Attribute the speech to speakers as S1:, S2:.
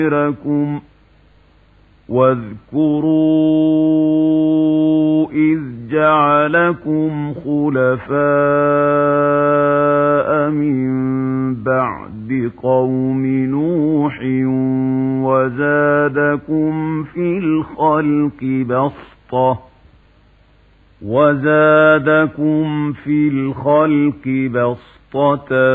S1: لكم واذكروا إذ جعلكم خلفاء من بعد قوم نوح وزادكم في الخلق بسطة